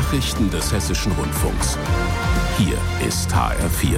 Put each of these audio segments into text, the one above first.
Nachrichten des Hessischen Rundfunks. Hier ist HR4.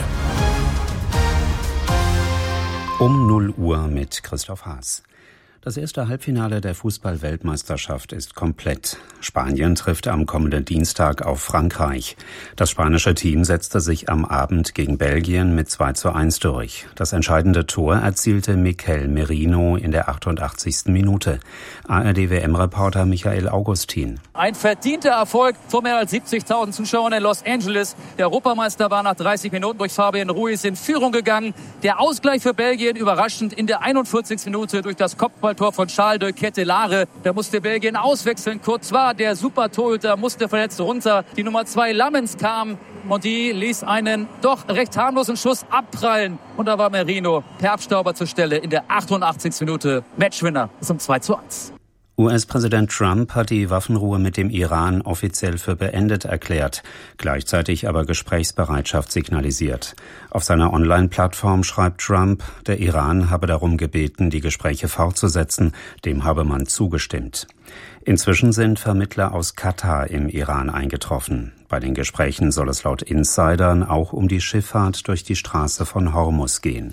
Um 0 Uhr mit Christoph Haas. Das erste Halbfinale der Fußball-Weltmeisterschaft ist komplett. Spanien trifft am kommenden Dienstag auf Frankreich. Das spanische Team setzte sich am Abend gegen Belgien mit 2:1 durch. Das entscheidende Tor erzielte Mikel Merino in der 88. Minute. ARD-WM-Reporter Michael Augustin. Ein verdienter Erfolg vor mehr als 70.000 Zuschauern in Los Angeles. Der Europameister war nach 30 Minuten durch Fabian Ruiz in Führung gegangen. Der Ausgleich für Belgien überraschend in der 41. Minute durch das Kopfballtor von Charles de Ketelaere. Da musste Belgien auswechseln. Courtois, der Super-Torhüter, musste verletzt runter. Die Nummer 2 Lammens kam und die ließ einen doch recht harmlosen Schuss abprallen. Und da war Merino per Abstauber zur Stelle in der 88. Minute. Matchwinner zum 2:1. US-Präsident Trump hat die Waffenruhe mit dem Iran offiziell für beendet erklärt, gleichzeitig aber Gesprächsbereitschaft signalisiert. Auf seiner Online-Plattform schreibt Trump, der Iran habe darum gebeten, die Gespräche fortzusetzen, dem habe man zugestimmt. Inzwischen sind Vermittler aus Katar im Iran eingetroffen. Bei den Gesprächen soll es laut Insidern auch um die Schifffahrt durch die Straße von Hormuz gehen.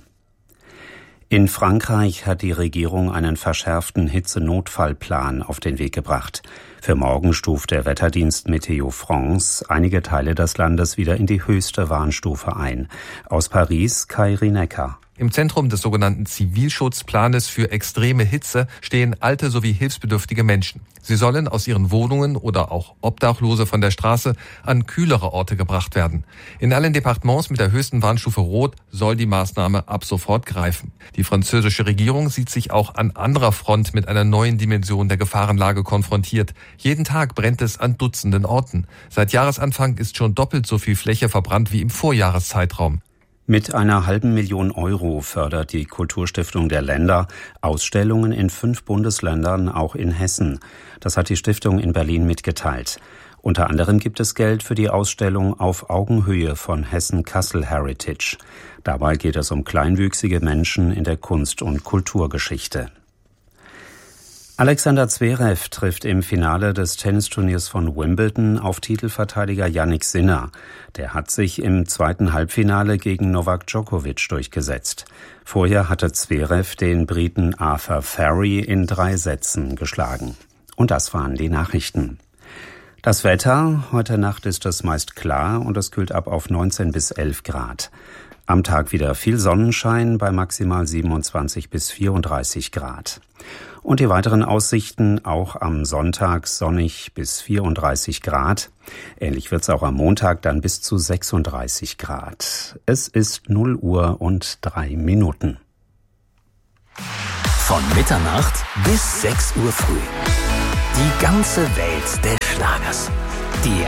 In Frankreich hat die Regierung einen verschärften Hitzenotfallplan auf den Weg gebracht. Für morgen stuft der Wetterdienst Météo France einige Teile des Landes wieder in die höchste Warnstufe ein. Aus Paris, Kai Rinecker. Im Zentrum des sogenannten Zivilschutzplanes für extreme Hitze stehen alte sowie hilfsbedürftige Menschen. Sie sollen aus ihren Wohnungen oder auch Obdachlose von der Straße an kühlere Orte gebracht werden. In allen Departements mit der höchsten Warnstufe Rot soll die Maßnahme ab sofort greifen. Die französische Regierung sieht sich auch an anderer Front mit einer neuen Dimension der Gefahrenlage konfrontiert. Jeden Tag brennt es an Dutzenden Orten. Seit Jahresanfang ist schon doppelt so viel Fläche verbrannt wie im Vorjahreszeitraum. Mit einer $500.000 Euro fördert die Kulturstiftung der Länder Ausstellungen in 5 Bundesländern, auch in Hessen. Das hat die Stiftung in Berlin mitgeteilt. Unter anderem gibt es Geld für die Ausstellung Auf Augenhöhe von Hessen-Kassel Heritage. Dabei geht es um kleinwüchsige Menschen in der Kunst- und Kulturgeschichte. Alexander Zverev trifft im Finale des Tennisturniers von Wimbledon auf Titelverteidiger Jannik Sinner. Der hat sich im zweiten Halbfinale gegen Novak Djokovic durchgesetzt. Vorher hatte Zverev den Briten Arthur Ferry in 3 Sätzen geschlagen. Und das waren die Nachrichten. Das Wetter: Heute Nacht ist es meist klar und es kühlt ab auf 19 bis 11 Grad. Am Tag wieder viel Sonnenschein bei maximal 27 bis 34 Grad. Und die weiteren Aussichten: auch am Sonntag sonnig bis 34 Grad. Ähnlich wird es auch am Montag dann bis zu 36 Grad. Es ist 0 Uhr und 3 Minuten. Von Mitternacht bis 6 Uhr früh. Die ganze Welt des Schlagers.